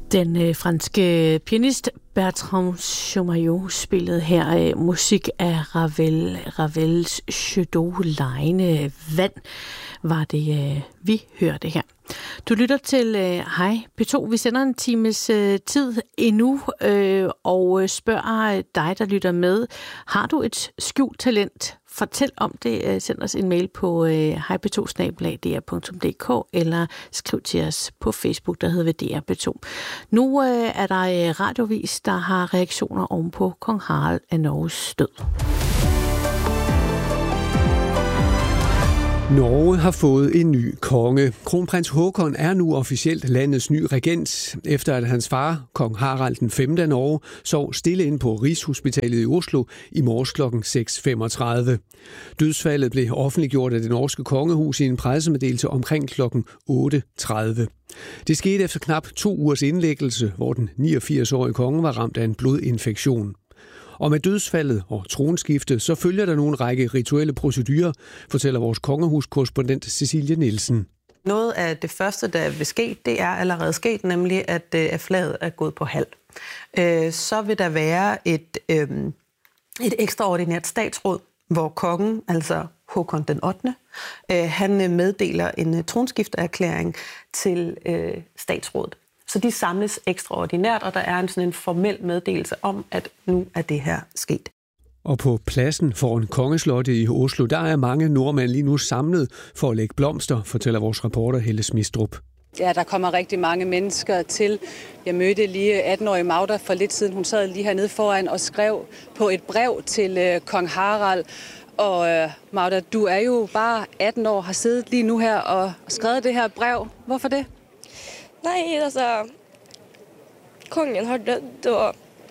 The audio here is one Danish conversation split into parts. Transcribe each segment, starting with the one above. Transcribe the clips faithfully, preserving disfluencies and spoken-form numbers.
Den øh, franske pianist Bertrand Chamayou spillede her øh, musik af Ravel. Ravels Jeu d'eau, legende vand, var det, øh, vi hørte her. Du lytter til øh, Hej P to. Vi sender en times øh, tid endnu øh, og spørger dig, der lytter med. Har du et skjult talent? Fortæl om det. Send os en mail på øh, hej p to snabel-a d r punktum d k eller skriv til os på Facebook, der hedder vi D R P to. Nu øh, er der radiovis, der har reaktioner oven på kong Harald af Norges død. Norge har fået en ny konge. Kronprins Haakon er nu officielt landets ny regent, efter at hans far, kong Harald den femte af Norge, sov stille ind på Rigshospitalet i Oslo i morges klokken seks femogtredive. Dødsfaldet blev offentliggjort af det norske kongehus i en pressemeddelelse omkring klokken otte tredive. Det skete efter knap to ugers indlæggelse, hvor den niogfirs-årige konge var ramt af en blodinfektion. Og med dødsfaldet og tronskiftet, så følger der nogle række rituelle procedurer, fortæller vores kongehuskorrespondent Cecilie Nielsen. Noget af det første, der vil ske, det er allerede sket, nemlig at, at flaget er gået på halv. Så vil der være et, et ekstraordinært statsråd, hvor kongen, altså Håkon den ottende, han meddeler en tronskifteerklæring til statsrådet. Så de samles ekstraordinært, og der er en sådan en formel meddelelse om, at nu er det her sket. Og på pladsen foran Kongeslottet i Oslo, der er mange nordmænd lige nu samlet for at lægge blomster, fortæller vores reporter Helle Smistrup. Ja, der kommer rigtig mange mennesker til. Jeg mødte lige atten-årige Magda for lidt siden. Hun sad lige hernede foran og skrev på et brev til øh, kong Harald. Og øh, Magda, du er jo bare atten år, har siddet lige nu her og skrevet det her brev. Hvorfor det? Nej, altså, kongen har dødd, og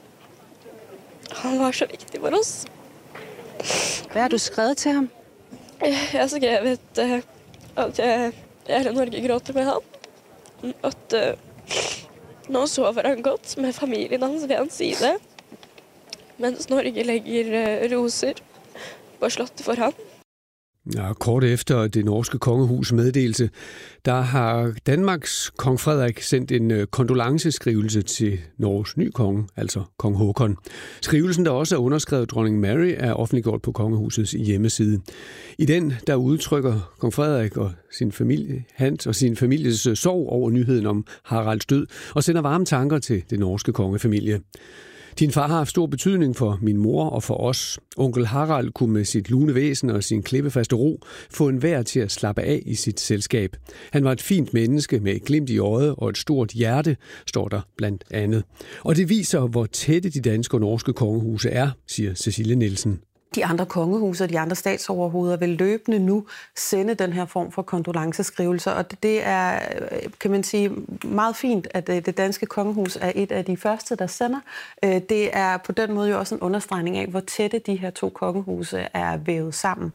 han var så vigtig for os. Hvad har du skrevet til ham? Jeg har skrevet, at jeg, hele Norge gråter med ham. At uh, nå sover han godt med familien hans ved hans side, mens Norge lægger uh, roser på slottet for ham. Ja, kort efter det norske kongehus meddelelse, der har Danmarks kong Frederik sendt en kondolenceskrivelse til Norges nye konge, altså kong Haakon. Skrivelsen, der også er underskrevet dronning Mary, er offentliggjort på kongehusets hjemmeside. I den, der udtrykker kong Frederik og sin familie, hans og sin families sorg over nyheden om Haralds død, og sender varme tanker til det norske kongefamilie. Din far har haft stor betydning for min mor og for os. Onkel Harald kunne med sit lune væsen og sin klippefaste ro få enhver til at slappe af i sit selskab. Han var et fint menneske med et glimt i øjet og et stort hjerte, står der blandt andet. Og det viser, hvor tætte de danske og norske kongehuse er, siger Cecilie Nielsen. De andre kongehuse og de andre statsoverhoveder vil løbende nu sende den her form for kondolenceskrivelser, og det er, kan man sige, meget fint, at det danske kongehus er et af de første, der sender. Det er på den måde jo også en understregning af, hvor tætte de her to kongehuse er vævet sammen.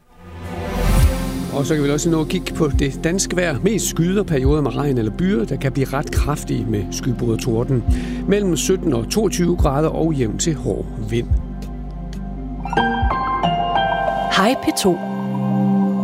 Og så kan vi også nå at kigge på det danske vejr. Mest skyder perioder med regn eller byer, der kan blive ret kraftige med skybrud og torden. Mellem sytten og toogtyve grader og jævn til hård vind. Hej P to.